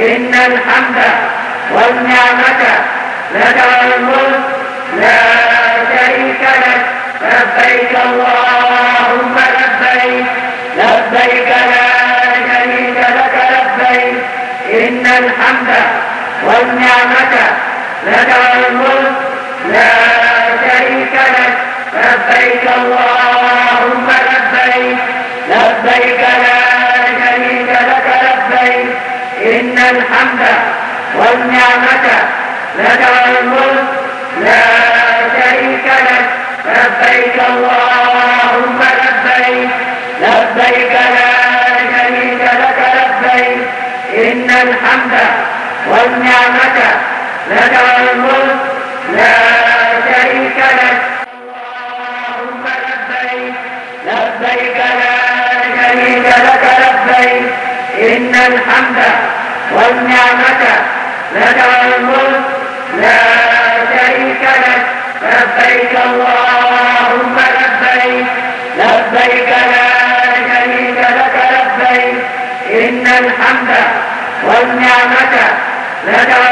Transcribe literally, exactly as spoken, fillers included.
إن الحمد والنعمة لك والملك لا شريك لك. لبيك اللهم لبيك لبيك لا شريك لك لبيك. إن الحمد والنعمة لك والملك لا شريك لك. لبيك اللهم لبيك لبيك لا شريك لك لبيك. إن الحمد والنعمة لك والملك لا شريك لك. لبيك اللهم لبيك لبيك لا شريك لك لبيك. إن الحمد والنعمة لك والملك لا شريك لك. اللهم لبيك لبيك لا شريك لك لبيك. إن الحمد والنعمة لك والملك لا شريك لك. لبيك اللهم لبيك لبيك لا شريك لك لبيك. إن الحمد والنعمة لك